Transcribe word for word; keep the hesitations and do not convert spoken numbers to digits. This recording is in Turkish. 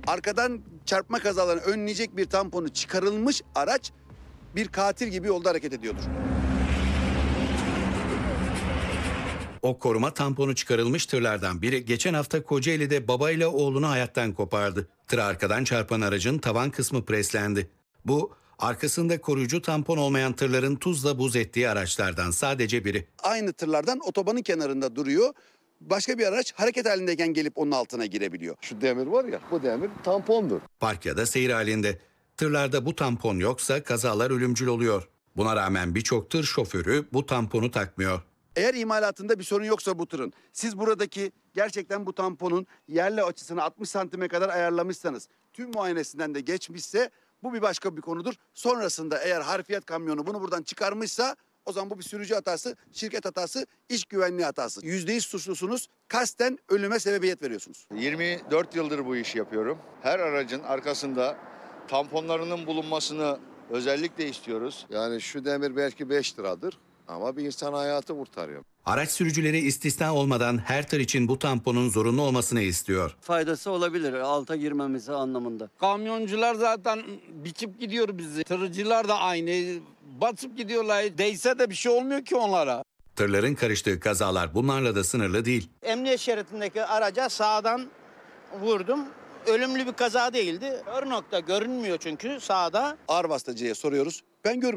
Arkadan çarpma kazalarını önleyecek bir tamponu çıkarılmış araç bir katil gibi yolda hareket ediyordur. O koruma tamponu çıkarılmış tırlardan biri geçen hafta Kocaeli'de babayla oğlunu hayattan kopardı. Tır arkadan çarpan aracın tavan kısmı preslendi. Bu, arkasında koruyucu tampon olmayan tırların tuzla buz ettiği araçlardan sadece biri. Aynı tırlardan otobanın kenarında duruyor. Başka bir araç hareket halindeyken gelip onun altına girebiliyor. Şu demir var ya, bu demir tampondur. Park ya da seyir halinde. Tırlarda bu tampon yoksa kazalar ölümcül oluyor. Buna rağmen birçok tır şoförü bu tamponu takmıyor. Eğer imalatında bir sorun yoksa bu tırın, siz buradaki gerçekten bu tamponun yerle açısını altmış santime kadar ayarlamışsanız, tüm muayenesinden de geçmişse bu bir başka bir konudur. Sonrasında eğer harfiyat kamyonu bunu buradan çıkarmışsa o zaman bu bir sürücü hatası, şirket hatası, iş güvenliği hatası. Yüzde yüz suçlusunuz, kasten ölüme sebebiyet veriyorsunuz. yirmi dört yıldır bu işi yapıyorum. Her aracın arkasında tamponlarının bulunmasını özellikle istiyoruz. Yani şu demir belki beş liradır ama bir insan hayatı kurtarıyor. Araç sürücüleri istisna olmadan her tır için bu tamponun zorunlu olmasını istiyor. Faydası olabilir alta girmemizi anlamında. Kamyoncular zaten biçip gidiyor bizi. Tırcılar da aynı. Basıp gidiyorlar. Değse de bir şey olmuyor ki onlara. Tırların karıştığı kazalar bunlarla da sınırlı değil. Emniyet şeridindeki araca sağdan vurdum. Ölümlü bir kaza değildi. Kör nokta görünmüyor çünkü sağda. Ağır bastacıya soruyoruz. Ben görmüyorum.